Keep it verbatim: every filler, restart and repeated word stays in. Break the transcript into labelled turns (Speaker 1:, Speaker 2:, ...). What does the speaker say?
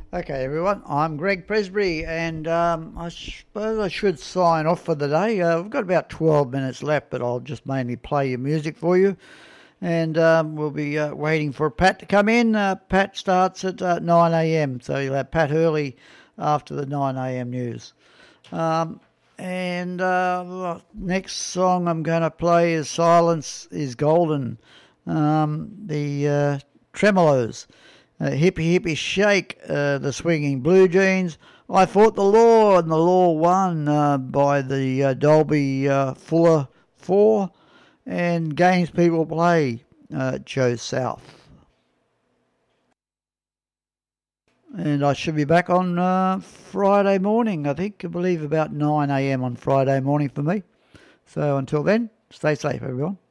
Speaker 1: Okay, everyone, I'm Greg Presbury, and um, I suppose I should sign off for the day. Uh, we've got about twelve minutes left, but I'll just mainly play your music for you, and um, we'll be uh, waiting for Pat to come in. Uh, Pat starts at uh, nine a m, so you'll have Pat early after the nine a m news. Um, and uh, next song I'm going to play is Silence is Golden, um, the uh, Tremolos. Uh, hippie hippie shake, uh, the swinging blue jeans. I fought the law and the law won uh, by the uh, Dolby uh, Fuller four, and games people play, uh, Joe South. And I should be back on uh, Friday morning, I think, I believe about nine a m on Friday morning for me. So until then, stay safe, everyone.